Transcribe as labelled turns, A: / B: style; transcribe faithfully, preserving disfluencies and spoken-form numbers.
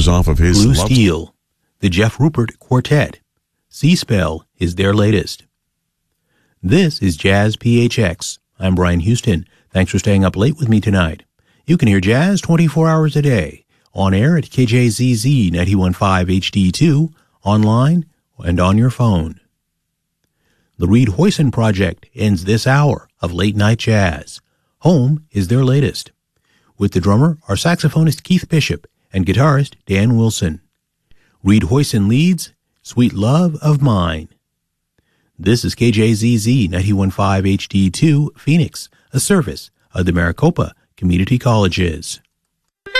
A: is off of his
B: Blue
A: love-
B: Steel, the Jeff Rupert Quartet. Seaspell is their latest. This is Jazz P H X. I'm Brian Houston. Thanks for staying up late with me tonight. You can hear jazz twenty-four hours a day, on air at K J Z Z ninety-one point five H D two, online, and on your phone. The Reed Hoyson Project ends this hour of Late Night Jazz. Home is their latest, with the drummer are saxophonist Keith Bishop and guitarist Dan Wilson. Reed Hoyson leads Sweet Love of Mine. This is K J Z Z ninety-one point five H D two, Phoenix, a service of the Maricopa Community Colleges.